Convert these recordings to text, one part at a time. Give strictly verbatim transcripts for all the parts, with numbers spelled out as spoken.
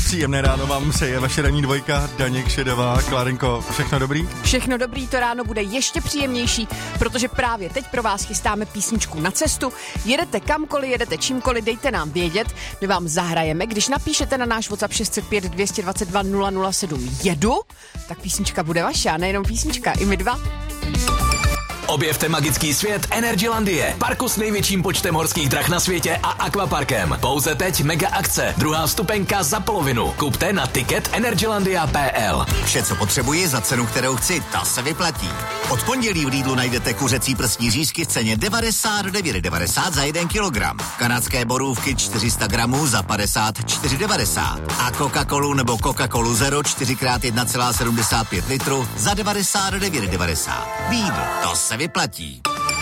Příjemné ráno vám přeje vaše ranní dvojka, Daněk Šedová. Klárenko, všechno dobrý? Všechno dobrý, to ráno bude ještě příjemnější, protože právě teď pro vás chystáme písničku na cestu. Jedete kamkoliv, jedete čímkoliv, dejte nám vědět, my vám zahrajeme. Když napíšete na náš WhatsApp šest set pět dvě stě dvacet dva nula nula sedm jedu, tak písnička bude vaše a nejenom písnička, i my dva. Objevte magický svět Energylandie, parku s největším počtem horských drah na světě a akvaparkem. Pouze teď mega akce, druhá vstupenka za polovinu. Kupte na ticket energylandia tečka p l. Vše, co potřebuji za cenu, kterou chci, ta se vyplatí. Od pondělí v Lidlu najdete kuřecí prsní řízky v ceně devadesát devět devadesát za jeden kilogram. Kanadské borůvky čtyři sta gramů za padesát čtyři devadesát. A Coca-Colu nebo Coca-Colu Zero čtyři krát jedna celá sedmdesát pět litru za devadesát devět devadesát. Lidl, to se vyplatí.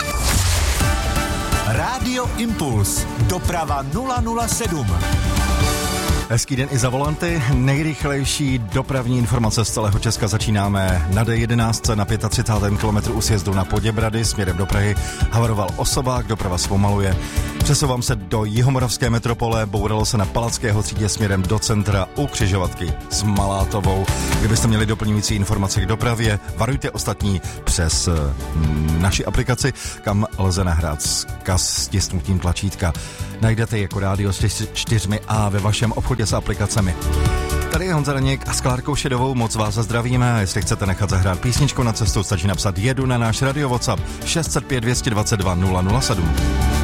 Rádio Impuls. Doprava nula nula sedm. Hezký den i za volanty. Nejrychlejší dopravní informace z celého Česka začínáme na D jedenáct na třicátém pátém kilometru u sjezdu na Poděbrady směrem do Prahy. Havaroval osobák, doprava zpomaluje. Přesouvám se do jihomoravské metropole, bouralo se na Palackého třídě směrem do centra u křižovatky s Malátovou. Kdybyste měli doplňující informace k dopravě, varujte ostatní přes naši aplikaci, kam lze nahrát vzkaz stisknutím tlačítka. Najdete jako rádio s čtyřmi A ve vašem obchodě s aplikacemi. Tady je Honza Daněk a s Klárkou Šedovou moc vás zdravíme. Jestli chcete nechat zahrát písničku na cestu, stačí napsat jedu na náš radio WhatsApp šest set pět dvě stě dvacet dva nula nula sedm.